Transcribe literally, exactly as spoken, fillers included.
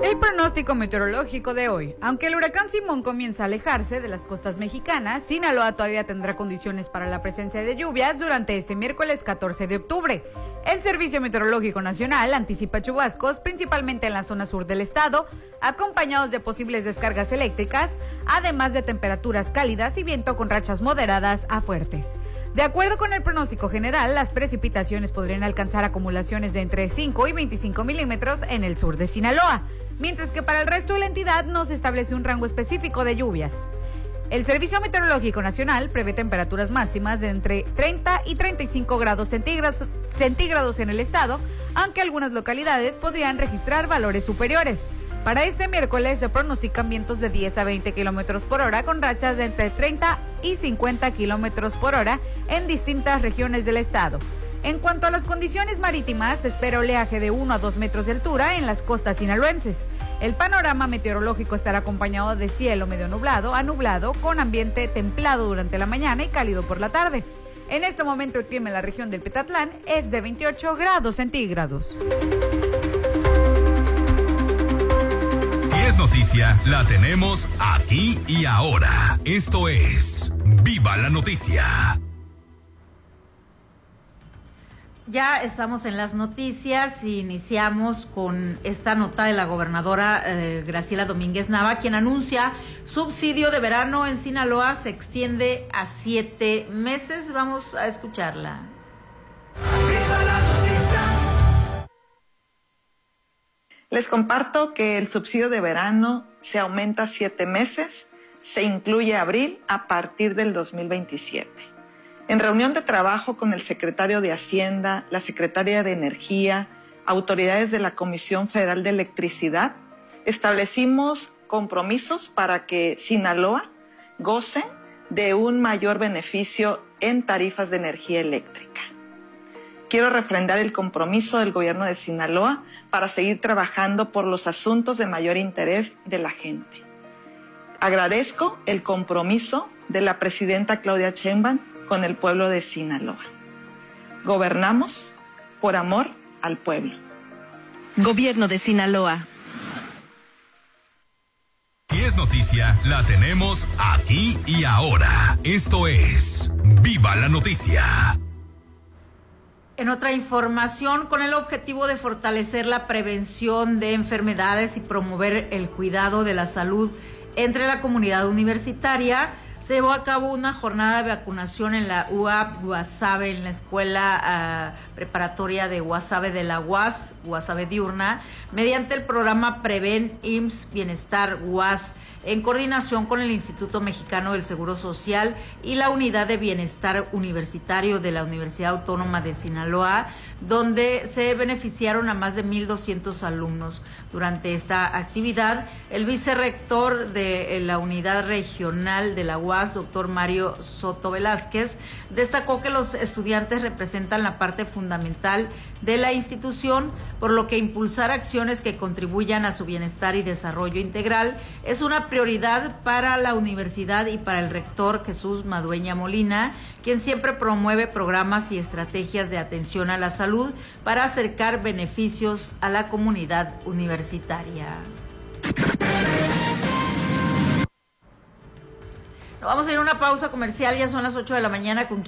El pronóstico meteorológico de hoy. Aunque el huracán Simón comienza a alejarse de las costas mexicanas, Sinaloa todavía tendrá condiciones para la presencia de lluvias durante este miércoles catorce de octubre. El Servicio Meteorológico Nacional anticipa chubascos, principalmente en la zona sur del estado, acompañados de posibles descargas eléctricas, además de temperaturas cálidas y viento con rachas moderadas a fuertes. De acuerdo con el pronóstico general, las precipitaciones podrían alcanzar acumulaciones de entre cinco y veinticinco milímetros en el sur de Sinaloa, mientras que para el resto de la entidad no se establece un rango específico de lluvias. El Servicio Meteorológico Nacional prevé temperaturas máximas de entre treinta y treinta y cinco grados centígrados, centígrados en el estado, aunque algunas localidades podrían registrar valores superiores. Para este miércoles se pronostican vientos de diez a veinte kilómetros por hora con rachas de entre treinta y cincuenta kilómetros por hora en distintas regiones del estado. En cuanto a las condiciones marítimas, se espera oleaje de uno a dos metros de altura en las costas sinaloenses. El panorama meteorológico estará acompañado de cielo medio nublado a nublado, con ambiente templado durante la mañana y cálido por la tarde. En este momento el clima en la región del Petatlán es de veintiocho grados centígrados. Si es noticia, la tenemos aquí y ahora. Esto es Viva la Noticia. Ya estamos en las noticias y iniciamos con esta nota de la gobernadora eh, Graciela Domínguez Nava, quien anuncia subsidio de verano en Sinaloa se extiende a siete meses. Vamos a escucharla. ¡Viva la noticia! Les comparto que el subsidio de verano se aumenta a siete meses, se incluye abril a partir del dos mil veintisiete. En reunión de trabajo con el secretario de Hacienda, la secretaria de Energía, autoridades de la Comisión Federal de Electricidad, establecimos compromisos para que Sinaloa goce de un mayor beneficio en tarifas de energía eléctrica. Quiero refrendar el compromiso del gobierno de Sinaloa para seguir trabajando por los asuntos de mayor interés de la gente. Agradezco el compromiso de la presidenta Claudia Sheinbaum con el pueblo de Sinaloa. Gobernamos por amor al pueblo. Gobierno de Sinaloa. Si es noticia, la tenemos aquí y ahora. Esto es Viva la Noticia. En otra información, con el objetivo de fortalecer la prevención de enfermedades y promover el cuidado de la salud entre la comunidad universitaria, se llevó a cabo una jornada de vacunación en la U A P Guasave, en la escuela uh, preparatoria de Guasave de la U A S, Guasave Diurna, mediante el programa Preven I M S S Bienestar U A S, en coordinación con el Instituto Mexicano del Seguro Social y la Unidad de Bienestar Universitario de la Universidad Autónoma de Sinaloa, donde se beneficiaron a más de mil doscientos alumnos. Durante esta actividad, el vicerrector de la Unidad Regional de la U A S, doctor Mario Soto Velázquez, destacó que los estudiantes representan la parte fundamental de la institución, por lo que impulsar acciones que contribuyan a su bienestar y desarrollo integral es una prioridad para la universidad y para el rector Jesús Madueña Molina, quien siempre promueve programas y estrategias de atención a la salud para acercar beneficios a la comunidad universitaria. Vamos a ir a una pausa comercial, ya son las ocho de la mañana con